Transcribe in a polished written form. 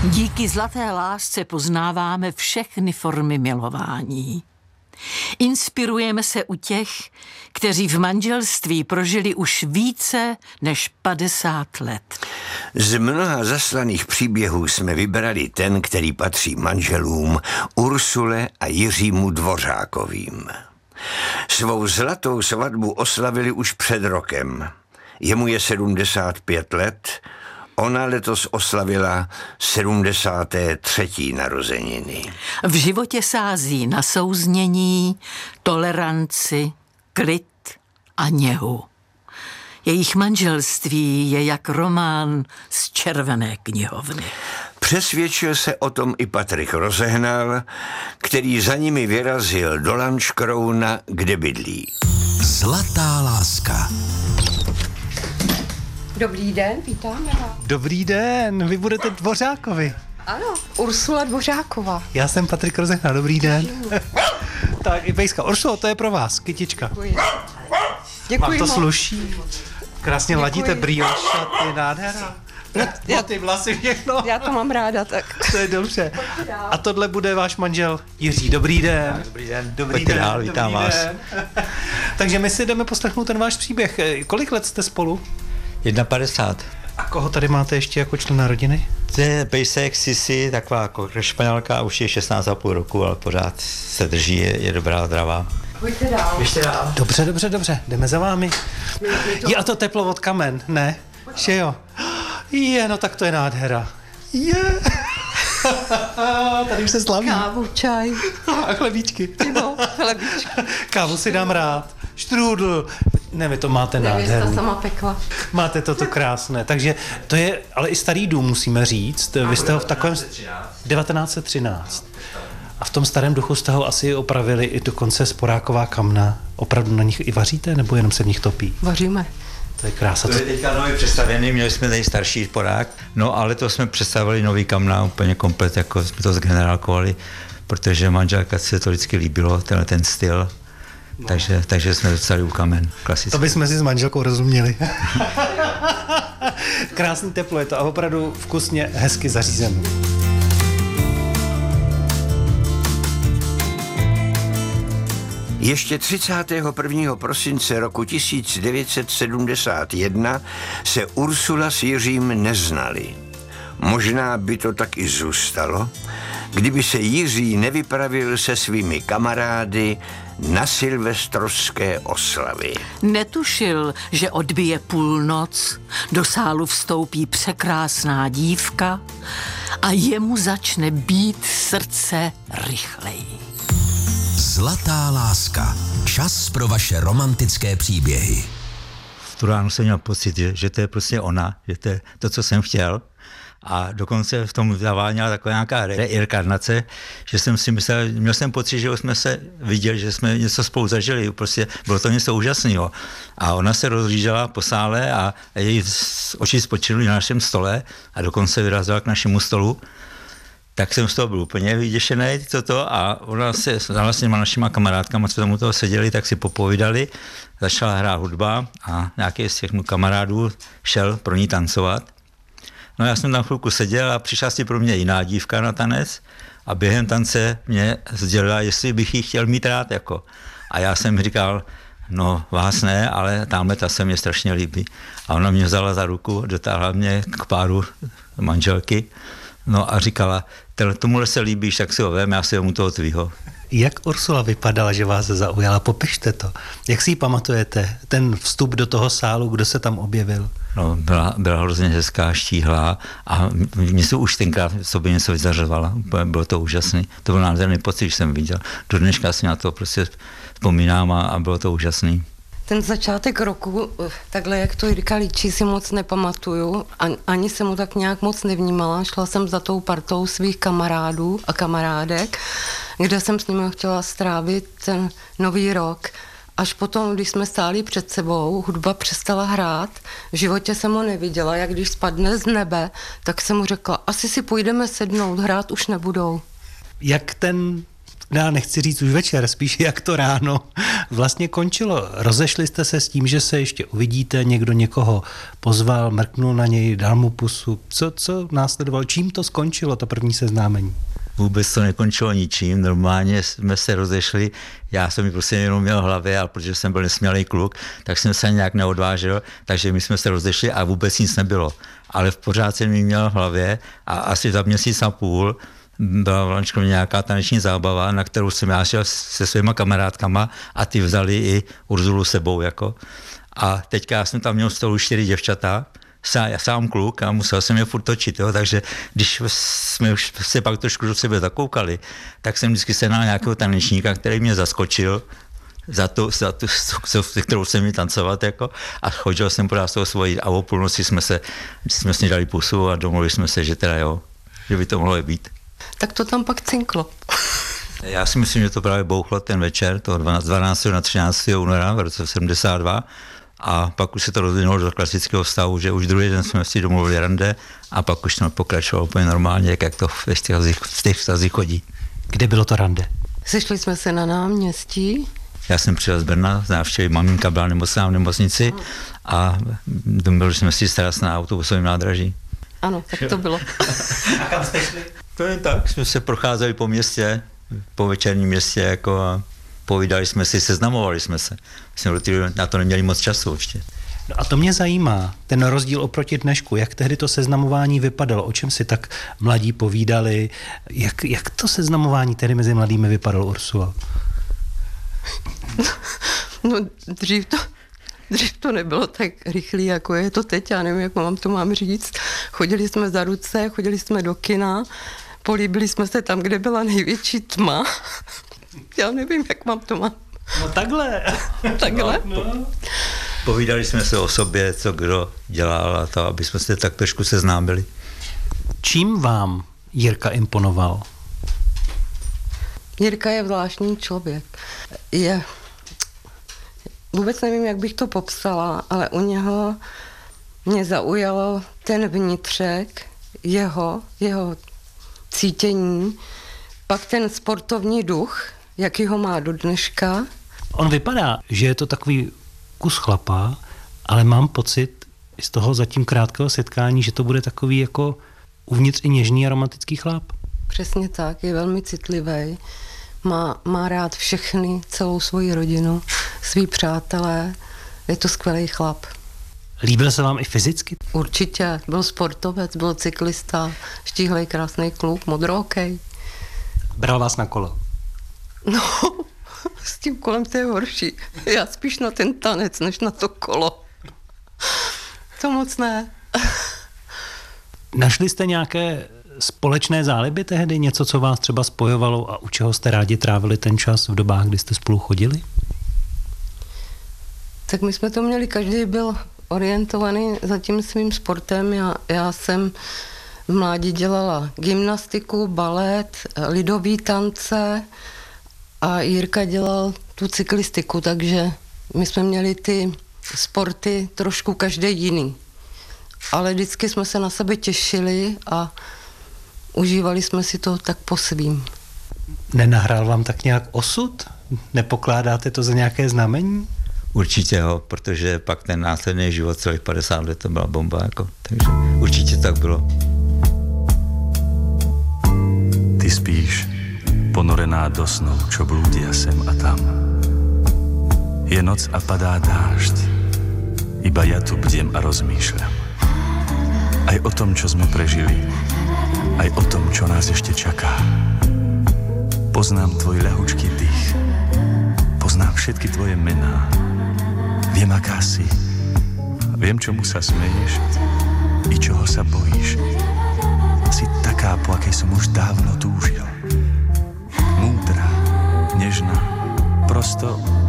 Díky zlaté lásce poznáváme všechny formy milování. Inspirujeme se u těch, kteří v manželství prožili už více než 50 let. Z mnoha zaslaných příběhů jsme vybrali ten, který patří manželům Ursule a Jiřímu Dvořákovým. Svou zlatou svatbu oslavili už před rokem. Jemu je 75 let, ona letos oslavila 73. narozeniny. V životě sází na souznění, toleranci, klid a něhu. Jejich manželství je jak román z červené knihovny. Přesvědčil se o tom i Patrik Rozehnal, který za nimi vyrazil do Lanškrouna, kde bydlí. Zlatá láska. Dobrý den, vítáme vás. Dobrý den, vy budete Dvořákovi. Ano, Ursula Dvořáková. Já jsem Patrik Rozehnal, dobrý den. Tak i pejska. Ursulo, to je pro vás, kytička. Děkuji. Vám to moc. sluší. Krásně ladíte brýle, šaty, nádhera. Ty vlasy, všechno. Já to mám ráda, tak. To je dobře. A tohle bude váš manžel Jiří. Dobrý den. Dobrý den. Dobrý den. Dál, vítám vás. Takže my si ďme poslechnout ten váš příběh. Kolik let jste spolu? 51. A koho tady máte ještě jako člena rodiny? To je pejsek Sisi, taková jako španělka, už je 16,5 roku, ale pořád se drží, je dobrá, zdravá. Pojďte dál. Ještě dál. Dobře, jdeme za vámi. Je a to teplo od kamen, ne? Že jo? Je, no tak to je nádhera. Je. Tady už se slaví. Kávu, čaj. A chlebíčky. No, chlebíčky. Kávu si dám rád. Štrůdl. Ne, vy to máte Nevěsta nádherný. sama pekla. Máte toto krásné. Takže to je, ale i starý dům, musíme říct. Vy jste ho v takovém... 1913. A v tom starém duchu jste ho asi opravili i dokonce sporáková kamna. Opravdu na nich i vaříte, nebo jenom se v nich topí? Vaříme. To je krása. To je teďka nový přestavěný, měli jsme tady starší porák, no ale to jsme představili nový kamna, úplně komplet, jako jsme to zgenerálkovali, protože manželka se to vždycky líbilo, ten styl. No. Takže jsme dostali u kamen, klasicky. To bychom si s manželkou rozuměli. Krásný teplo je to a opravdu vkusně, hezky zařízený. Ještě 31. prosince roku 1971 se Ursula s Jiřím neznali. Možná by to tak i zůstalo, kdyby se Jiří nevypravil se svými kamarády na silvestrovské oslavy. Netušil, že odbije půlnoc, do sálu vstoupí překrásná dívka a jemu začne být srdce rychleji. Zlatá láska. Čas pro vaše romantické příběhy. V tu ránu jsem měl pocit, že to je prostě ona, že to je to, co jsem chtěl. A dokonce v tom zaváněla taková nějaká reinkarnace, že jsem si myslel, měl jsem pocit, že jsme se viděli, že jsme něco spolu zažili, prostě bylo to něco úžasného. A ona se rozhlížela po sále a její oči spočily na našem stole a dokonce vyrazila k našemu stolu. Tak jsem z toho byl úplně vyděšený, a ona se s těma našima kamarádkama, co tam u toho seděli, tak si popovídali, začala hrát hudba a nějaký z těch kamarádů šel pro ní tancovat. No já jsem tam chvilku seděl a přišla si pro mě jiná dívka na tanec a během tance mě sdělila, jestli bych ji chtěl mít rád, jako. A já jsem říkal, no vás ne, ale tamhle ta se mě strašně líbí. A ona mě vzala za ruku, dotáhla mě k páru manželky, no a říkala, tomuhle se líbíš, tak si ho vem, já si mu toho tvýho. Jak Ursula vypadala, že vás zaujala? Popište to. Jak si ji pamatujete? Ten vstup do toho sálu, kdo se tam objevil? No, byla hrozně hezká, štíhlá a mě se už tenkrát sobě něco vyzařovala. Bylo to úžasný. To byl nádherný pocit, když jsem viděl. Do dneška si na to prostě vzpomínám a bylo to úžasný. Ten začátek roku, takhle jak to Jirka líčí, si moc nepamatuju. Ani jsem mu tak nějak moc nevnímala. Šla jsem za tou partou svých kamarádů a kamarádek, kde jsem s nimi chtěla strávit ten nový rok. Až potom, když jsme stáli před sebou, hudba přestala hrát, v životě jsem ho neviděla, jak když spadne z nebe, tak jsem mu řekla, asi si půjdeme sednout, hrát už nebudou. Jak ten nechci říct už večer, spíš jak to ráno vlastně končilo. Rozešli jste se s tím, že se ještě uvidíte, někdo někoho pozval, mrknul na něj, dal mu pusu. Co následovalo? Čím to skončilo, to první seznámení? Vůbec to nekončilo ničím, normálně jsme se rozešli, já jsem ji prostě jenom měl v hlavě, ale protože jsem byl nesmělý kluk, tak jsem se nějak neodvážil, takže my jsme se rozešli a vůbec nic nebylo. Ale pořád jsem ji měl v hlavě a asi za měsíc a půl byla v Lančkově nějaká taneční zábava, na kterou jsem já šel se svýma kamarádkama a ty vzali i Urzulu sebou. Jako. A teďka já jsem tam měl z toho 4 děvčata, sám kluk a musel jsem je furt točit, jo, takže když jsme už se pak trošku do sebe zakoukali, tak jsem vždycky sehnal nějakého tanečníka, který mě zaskočil za tu, se kterou jsem mi tancovat, jako, a chodil jsem pořád s tou svojí a o půlnoci jsme si dali pusu a domluvili jsme se, že teda jo, že by to mohlo být. Tak to tam pak cinklo. Já si myslím, že to právě bouchlo ten večer, toho 12. na 13. února v roce 72, a pak už se to rozvinulo do klasického stavu, že už druhý den jsme si domluvili rande a pak už to pokračovalo úplně normálně, jak to v těch vztazích chodí. Kde bylo to rande? Sešli jsme se na náměstí. Já jsem přijel z Brna z návštěvy, maminka byla nemocná v nemocnici a byli jsme si starat na autobusovém nádraží. Ano, tak to bylo. A kam jste šli? To je tak, jsme se procházeli po městě, po večerním městě jako a povídali jsme si, seznamovali jsme se. Jsme na to neměli moc času ještě. No a to mě zajímá, ten rozdíl oproti dnešku, jak tehdy to seznamování vypadalo, o čem si tak mladí povídali, jak to seznamování tedy mezi mladými vypadalo, Ursula? No dřív to nebylo tak rychlý, jako je to teď, já nevím, jak vám to mám říct. Chodili jsme za ruce, chodili jsme do kina, políbili jsme se tam, kde byla největší tma. Já nevím, jak vám to mám. No takhle. Takhle? No. Povídali jsme se o sobě, co kdo dělal a to, aby jsme se tak trošku seznámili. Čím vám Jirka imponoval? Jirka je zvláštní člověk. Vůbec nevím, jak bych to popsala, ale u něho mě zaujalo ten vnitřek, jeho cítění, pak ten sportovní duch, jaký ho má do dneška. On vypadá, že je to takový kus chlapa, ale mám pocit z toho zatím krátkého setkání, že to bude takový jako uvnitř i něžný a romantický chlap. Přesně tak, je velmi citlivý. Má rád všechny, celou svoji rodinu, svý přátelé. Je to skvělý chlap. Líbil se vám i fyzicky? Určitě. Byl sportovec, byl cyklista, štíhlej, krásný kluk, modrookej. Bral vás na kolo? No, s tím kolem to je horší. Já spíš na ten tanec, než na to kolo. To moc ne. Našli jste nějaké společné záliby tehdy? Něco, co vás třeba spojovalo a u čeho jste rádi trávili ten čas v dobách, kdy jste spolu chodili? Tak my jsme to měli, každý byl orientovaný za tím svým sportem. Já jsem v mládí dělala gymnastiku, balet, lidový tance a Jirka dělal tu cyklistiku, takže my jsme měli ty sporty trošku každý jiný. Ale vždycky jsme se na sebe těšili a užívali jsme si to tak po svým. Nenahrál vám tak nějak osud? Nepokládáte to za nějaké znamení? Určitě jo, protože pak ten následný život celých 50 let to byla bomba, jako, takže určitě tak bylo. Ty spíš, ponorená do snov, čo blúdia sem a tam. Je noc a padá dážď, iba ja tu bdiem a rozmýšľam. Aj o tom, čo sme prežili, aj o tom, čo nás ešte čaká. Poznám tvoj ľahučký dých, poznám všetky tvoje mená. Viem, aká si, viem, čomu sa smeješ i čoho sa bojíš. Si taká, po akej som už dávno túžil. Múdra, nežná, prosto